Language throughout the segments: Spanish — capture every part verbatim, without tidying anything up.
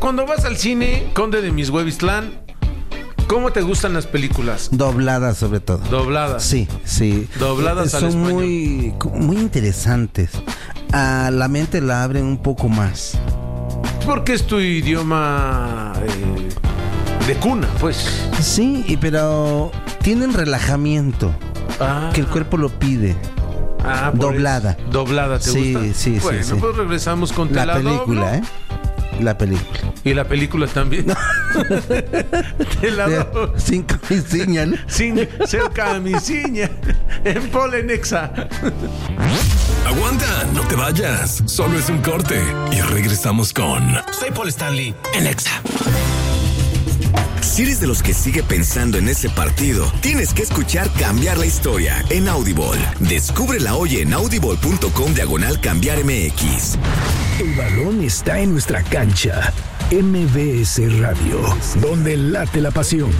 cuando vas al cine, Conde de Mishuevistlán, ¿cómo te gustan las películas? Dobladas sobre todo. Dobladas. Sí, sí. Dobladas al Son español. muy, muy interesantes. A la mente la abren un poco más. Porque es tu idioma eh, de cuna, pues. Sí, y pero tienen relajamiento. Ah. Que el cuerpo lo pide. Ah, por Doblada. eso. Doblada, ¿te Sí, gusta? sí, sí, bueno, sí. pues regresamos con La Te la película, doblo. ¿eh? La película. Y la película también. Te la doblo. Sin camisinha, ¿no? Sin ser camisiña. En Polenexa. Aguanta, no te vayas. Solo es un corte. Y regresamos con Soy Paul Stanley en Exa. Si eres de los que sigue pensando en ese partido, tienes que escuchar Cambiar la Historia en Audible. Descúbrela hoy en audible.com diagonal cambiar MX. El balón está en nuestra cancha. M B S Radio, donde late la pasión.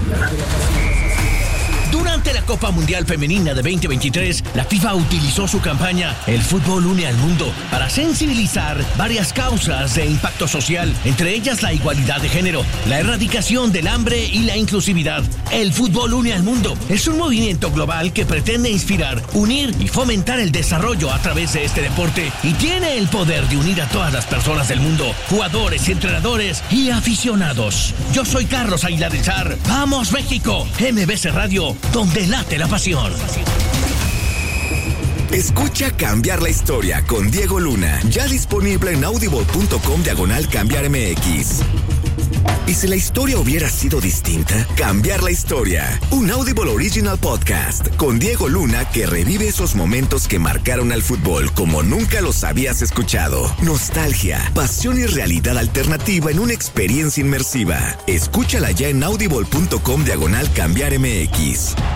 Durante la Copa Mundial Femenina de veinte veintitrés, la FIFA utilizó su campaña El fútbol une al mundo para sensibilizar varias causas de impacto social, entre ellas la igualdad de género, la erradicación del hambre y la inclusividad. El fútbol une al mundo es un movimiento global que pretende inspirar, unir y fomentar el desarrollo a través de este deporte y tiene el poder de unir a todas las personas del mundo, jugadores, entrenadores y aficionados. Yo soy Carlos Aguilar del Zar. ¡Vamos México! M B S Radio, donde late la pasión. Escucha Cambiar la Historia con Diego Luna, ya disponible en audible.com diagonal cambiar MX. ¿Y si la historia hubiera sido distinta? Cambiar la Historia, un Audible Original Podcast con Diego Luna que revive esos momentos que marcaron al fútbol como nunca los habías escuchado. Nostalgia, pasión y realidad alternativa en una experiencia inmersiva. Escúchala ya en audible.com diagonal cambiar MX.